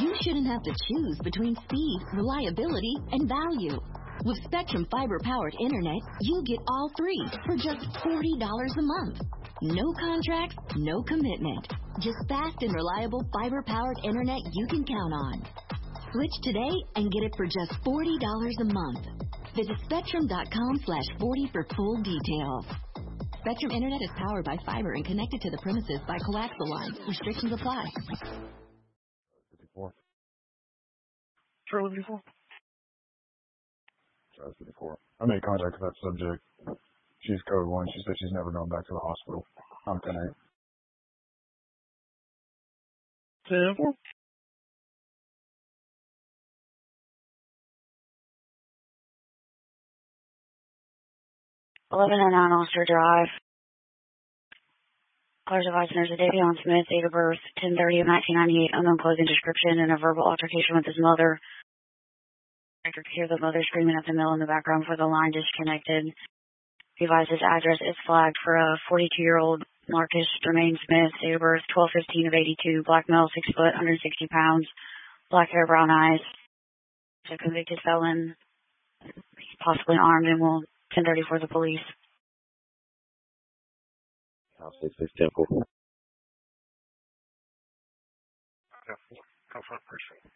you shouldn't have to choose between speed, reliability, and value. With Spectrum fiber-powered internet, you get all three for just $40 a month. No contracts, no commitment. Just fast and reliable fiber-powered internet you can count on. Switch today and get it for just $40 a month. Visit Spectrum.com/40 for full details. Spectrum Internet is powered by fiber and connected to the premises by coaxial lines. Restrictions apply. 54. Charlie 54. Charlie 54. I made contact with that subject. She's code 1. She said she's never gone back to the hospital. I'm 10-8. 10-4. 1109 Ulster Drive. Claire's advice nurse Davion Smith, date of birth 10/30 of 1998, unknown clothing description, and a verbal altercation with his mother. I could hear the mother screaming at the mill in the background for the line disconnected. He advised his address is flagged for a 42-year-old Marcus Jermaine Smith, date of birth 12/15 of 82, black male, 6 foot, 160 pounds, black hair, brown eyes. He's a convicted felon, possibly armed, and will 10:30 for the police. I'll say 6-10-4. Yeah, go for it, person.